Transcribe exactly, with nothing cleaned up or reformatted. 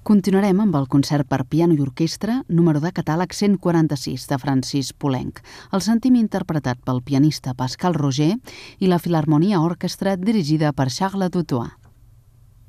Continuarem amb el concert per piano i orquestra, número de catàleg cent quaranta-sis de Francis Poulenc. El sentim interpretat pel pianista Pascal Roger i la Filharmonia Orchestra dirigida per Charles Dutoit.